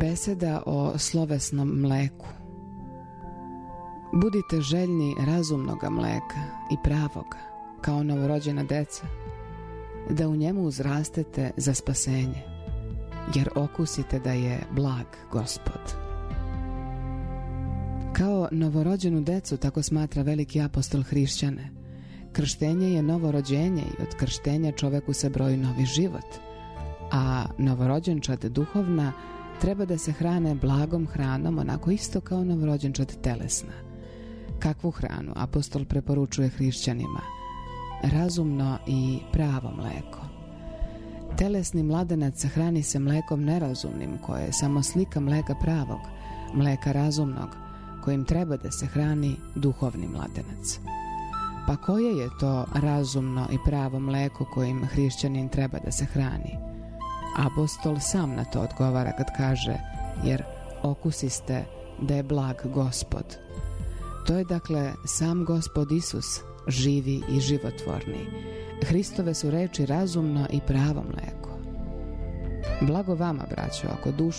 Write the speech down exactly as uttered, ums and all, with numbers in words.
Beseda o slovesnom mleku. Budite željni razumnoga mleka i pravoga, kao novorođena deca, da u njemu uzrastete za spasenje, jer okusite da je blag Gospod. Kao novorođenu decu, tako smatra veliki apostol hrišćane, krštenje je novorođenje i od krštenja čoveku se broji novi život, a novorođenčad duhovna treba da se hrane blagom hranom, onako isto kao novorođenčad telesna. Kakvu hranu apostol preporučuje hrišćanima? Razumno i pravo mleko. Telesni mladenac hrani se mlekom nerazumnim, koje je samo slika mleka pravog, mleka razumnog, kojim treba da se hrani duhovni mladenac. Pa koje je to razumno i pravo mleko kojim hrišćanin treba da se hrani? Apostol sam na to odgovara kad kaže, jer okusiste da je blag Gospod. To je dakle sam Gospod Isus, živi i životvorni. Hristove su reči razumno i pravo mleko. Blago vama, braćo, ako dušu